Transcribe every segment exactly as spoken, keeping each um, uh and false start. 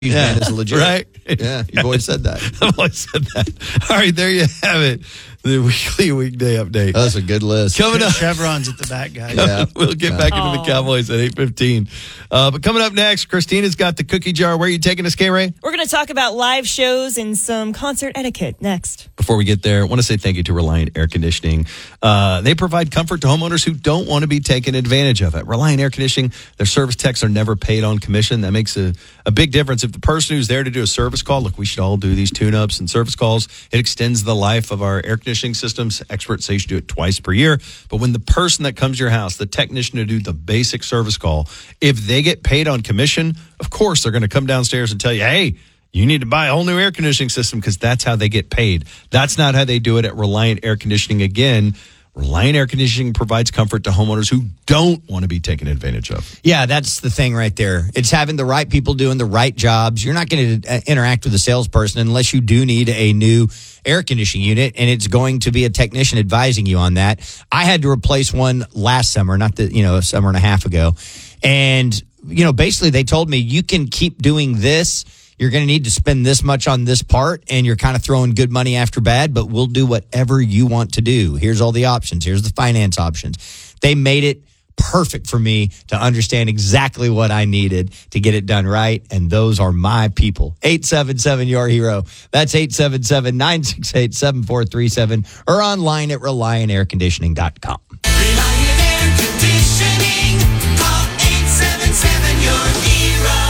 Yeah, man is legit. Right? Yeah, you've always said that. I've always said that. All right, there you have it. The weekly weekday update. That's a good list. Coming up. Chevrons at the back, guys. Yeah. We'll get back into the Aww. Cowboys at eight fifteen. Uh, but coming up next, Christina's got the cookie jar. Where are you taking us, K-Ray? We're going to talk about live shows and some concert etiquette next. Before we get there, I want to say thank you to Reliant Air Conditioning. Uh, they provide comfort to homeowners who don't want to be taken advantage of it. Reliant Air Conditioning, their service techs are never paid on commission. That makes a, a big difference. If the person who's there to do a service call, look, we should all do these tune-ups and service calls. It extends the life of our air conditioning systems. Experts say you should do it twice per year. But when the person that comes to your house, the technician to do the basic service call, if they get paid on commission, of course they're going to come downstairs and tell you, hey, you need to buy a whole new air conditioning system because that's how they get paid. That's not how they do it at Reliant Air Conditioning. Again, Reliant Air Conditioning provides comfort to homeowners who don't want to be taken advantage of. Yeah, that's the thing right there. It's having the right people doing the right jobs. You're not going to interact with a salesperson unless you do need a new air conditioning unit, and it's going to be a technician advising you on that. I had to replace one last summer, not the, you know, a summer and a half ago. And, you know, basically they told me you can keep doing this. You're going to need to spend this much on this part, and you're kind of throwing good money after bad, but we'll do whatever you want to do. Here's all the options. Here's the finance options. They made it perfect for me to understand exactly what I needed to get it done right, and those are my people. eight seven seven, your hero. That's eight seven seven, nine six eight, seven four three seven or online at reliant air conditioning dot com. Reliant Air Conditioning. Call eight seven seven, your hero.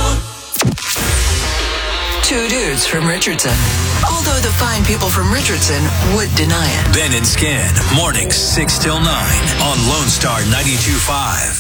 Two dudes from Richardson. Although the fine people from Richardson would deny it. Ben and Skin, mornings six till nine on Lone Star ninety-two point five.